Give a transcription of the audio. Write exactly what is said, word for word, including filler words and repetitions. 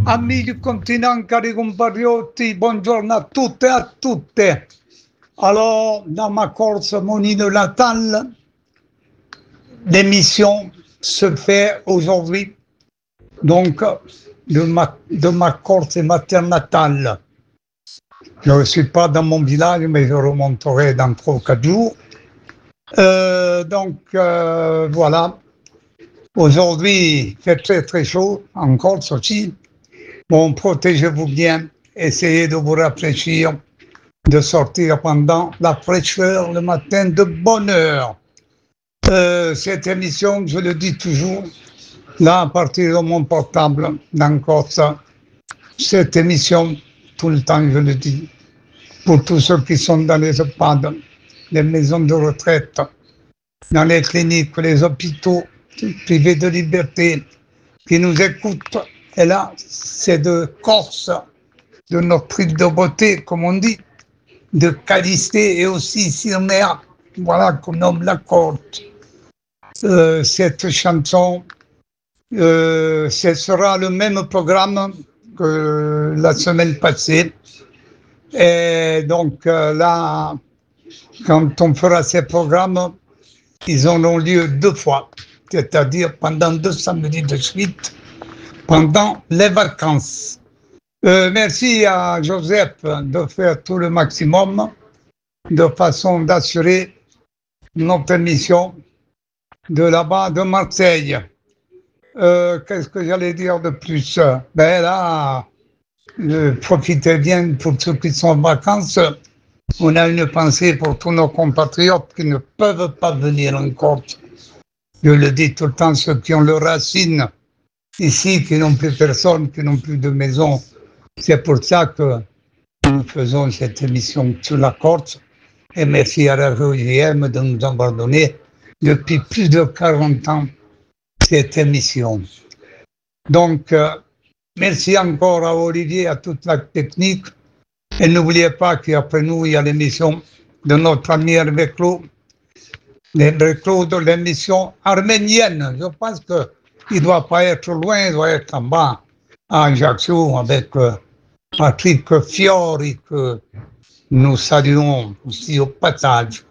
Amici du continent, cari compatriotti, buongiorno a tutte e a tutte. Alors, dans ma course monine natale, l'émission se fait aujourd'hui, donc, de ma, de ma course maternatale. Je ne suis pas dans mon village, mais je remonterai dans trois ou quatre jours. Euh, donc, euh, voilà. Aujourd'hui, il fait très très chaud, en Corse aussi. Bon, protégez-vous bien, essayez de vous rafraîchir, de sortir pendant la fraîcheur le matin de bonne heure. Euh, cette émission, je le dis toujours, là, à partir de mon portable, dans Corse, cette émission, tout le temps, je le dis, pour tous ceux qui sont dans les EHPAD, les maisons de retraite, dans les cliniques, les hôpitaux privés de liberté, qui nous écoutent. Et là, c'est de Corse, de notre île de beauté, comme on dit, de Callister et aussi sur mer, voilà qu'on nomme la côte. Euh, cette chanson, euh, ce sera le même programme que la semaine passée. Et donc euh, là, quand on fera ces programmes, ils auront lieu deux fois, c'est-à-dire pendant deux samedis de suite, pendant les vacances. Euh, merci à Joseph de faire tout le maximum de façon d'assurer notre émission de là-bas, de Marseille. Euh, qu'est-ce que j'allais dire de plus? Ben là, euh, profitez bien pour ceux qui sont en vacances. On a une pensée pour tous nos compatriotes qui ne peuvent pas venir en Corse. Je le dis tout le temps, ceux qui ont leurs racines ici, qui n'ont plus personne, qui n'ont plus de maison. C'est pour ça que nous faisons cette émission sur la Corse. Et merci à la R G M de nous avoir donné depuis plus de quarante ans cette émission. Donc, euh, merci encore à Olivier, à toute la technique. Et n'oubliez pas qu'après nous, il y a l'émission de notre ami Hervé Claude, Hervé Claude, l'émission arménienne. Je pense qu'il ne doit pas être loin, il doit être en bas, à Ajaccio, avec euh, Patrick Fiori, que nous saluons aussi au passage.